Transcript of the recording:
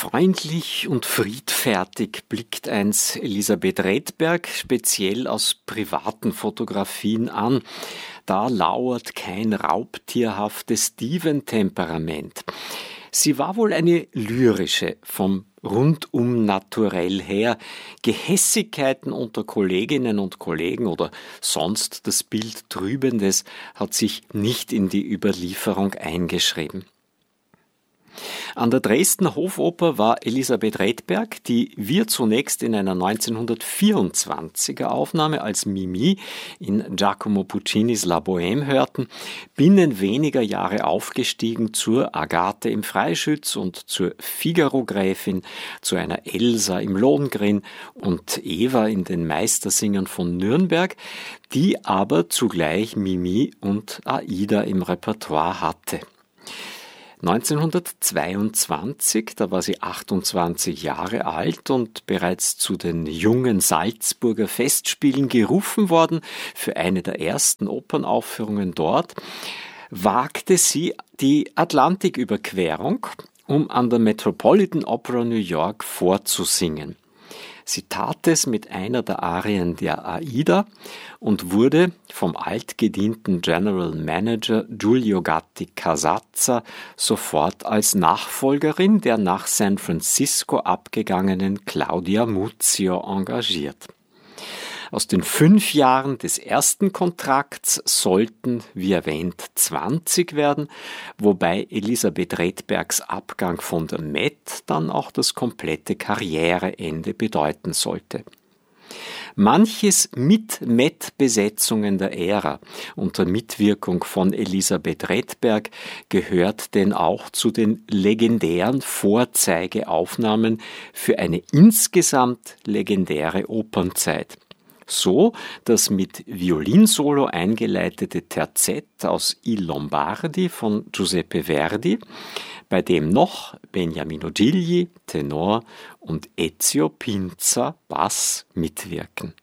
Freundlich und friedfertig blickt einst Elisabeth Redberg speziell aus privaten Fotografien an. Da lauert kein raubtierhaftes Diven-Temperament. Sie war wohl eine lyrische, vom rundum naturell her. Gehässigkeiten unter Kolleginnen und Kollegen oder sonst das Bild Trübendes hat sich nicht in die Überlieferung eingeschrieben. An der Dresdner Hofoper war Elisabeth Redberg, die wir zunächst in einer 1924er Aufnahme als Mimi in Giacomo Puccinis La Bohème hörten, binnen weniger Jahre aufgestiegen zur Agathe im Freischütz und zur Figaro-Gräfin, zu einer Elsa im Lohengrin und Eva in den Meistersingern von Nürnberg, die aber zugleich Mimi und Aida im Repertoire hatte. 1922, da war sie 28 Jahre alt und bereits zu den jungen Salzburger Festspielen gerufen worden, für eine der ersten Opernaufführungen dort, wagte sie die Atlantiküberquerung, um an der Metropolitan Opera New York vorzusingen. Sie tat es mit einer der Arien der Aida und wurde vom altgedienten General Manager Giulio Gatti Casazza sofort als Nachfolgerin der nach San Francisco abgegangenen Claudia Muzio engagiert. Aus den 5 Jahren des ersten Kontrakts sollten, wie erwähnt, 20 werden, wobei Elisabeth Redbergs Abgang von der Met dann auch das komplette Karriereende bedeuten sollte. Manches mit Met-Besetzungen der Ära unter Mitwirkung von Elisabeth Redberg gehört denn auch zu den legendären Vorzeigeaufnahmen für eine insgesamt legendäre Opernzeit. So das mit Violinsolo eingeleitete Terzett aus Il Lombardi von Giuseppe Verdi, bei dem noch Beniamino Gigli, Tenor und Ezio Pinza, Bass mitwirken.